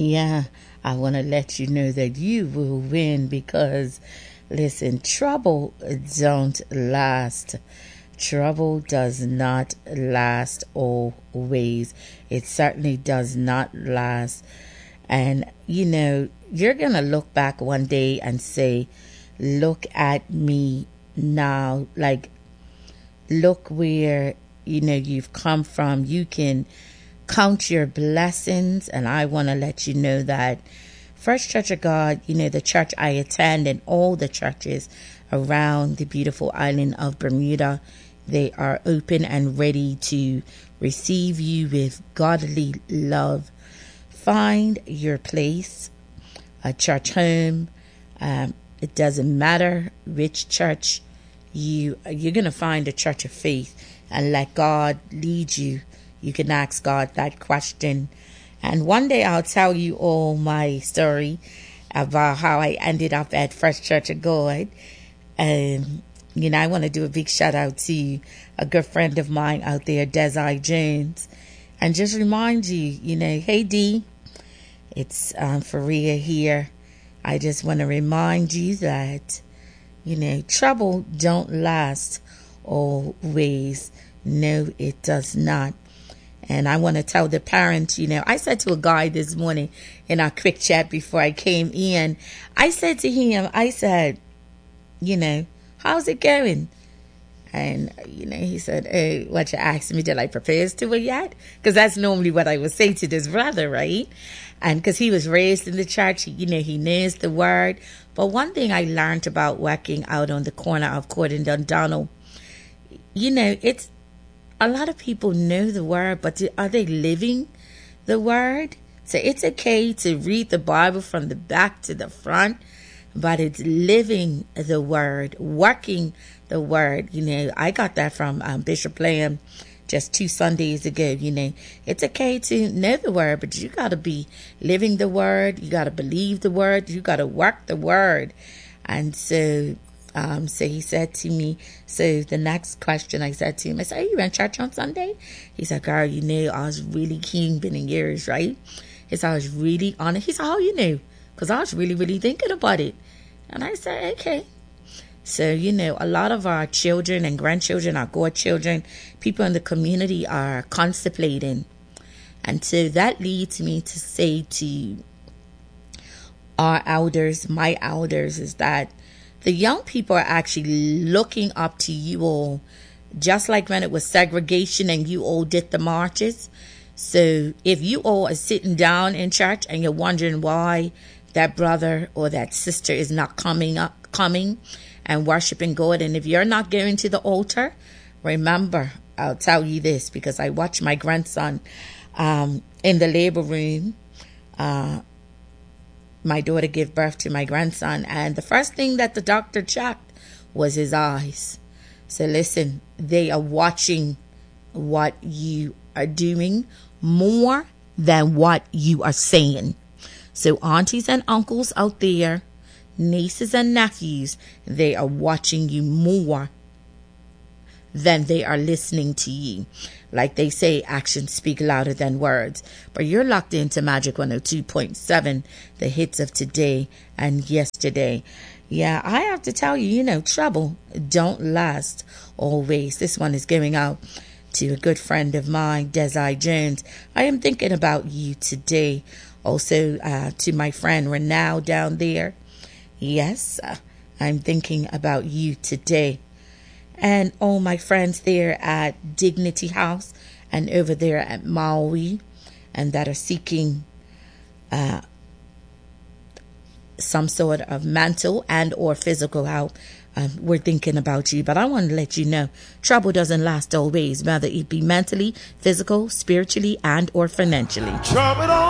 Yeah, I want to let you know that you will win because, listen, trouble don't last. Trouble does not last always. It certainly does not last. And, you're going to look back one day and say, look at me now. Like, look where, you've come from. You can count your blessings. And I want to let you know that First Church of God, the church I attend and all the churches around the beautiful island of Bermuda, they are open and ready to receive you with godly love. Find your place, a church home. It doesn't matter which church you're going to find a church of faith and let God lead you. You can ask God that question. And one day I'll tell you all my story about how I ended up at First Church of God. I want to do a big shout out to a good friend of mine out there, Desai Jones. And just remind you, hey D, it's Faria here. I just want to remind you that, trouble don't last always. No, it does not. And I want to tell the parents, I said to a guy this morning in our quick chat before I came in, I said to him, how's it going? And, he said, hey, what you asked me, did I propose to her yet? Because that's normally what I would say to this brother, right? And because he was raised in the church, he knows the word. But one thing I learned about working out on the corner of Court and Dundonald, it's a lot of people know the word, but are they living the word? So it's okay to read the Bible from the back to the front, but it's living the word, working the word. I got that from Bishop Lamb just 2 Sundays ago. It's okay to know the word, but you got to be living the word. You got to believe the word. You got to work the word. And so he said to me, so the next question I said to him, I said, are you in church on Sunday? He said, girl, I was really keen, been in years, right? He said, I was really on it. He said, how you knew? Because I was really, really thinking about it. And I said, okay. So, a lot of our children and grandchildren, our godchildren, people in the community are contemplating. And so that leads me to say to our elders, my elders, is that the young people are actually looking up to you all, just like when it was segregation and you all did the marches. So if you all are sitting down in church and you're wondering why that brother or that sister is not coming and worshiping God, and if you're not going to the altar, remember, I'll tell you this because I watched my grandson in the labor room. My daughter gave birth to my grandson, and the first thing that the doctor checked was his eyes. So listen, they are watching what you are doing more than what you are saying. So aunties and uncles out there, nieces and nephews, they are watching you more than they are listening to you. Like they say, actions speak louder than words. But you're locked into Magic 102.7, the hits of today and yesterday. Yeah, I have to tell you, trouble don't last always. This one is going out to a good friend of mine, Desai Jones. I am thinking about you today. Also to my friend Renal down there. Yes, I'm thinking about you today. And all my friends there at Dignity House and over there at Maui, and that are seeking some sort of mental and or physical help. We're thinking about you. But I want to let you know, trouble doesn't last always, whether it be mentally, physical, spiritually, and or financially. Trouble don't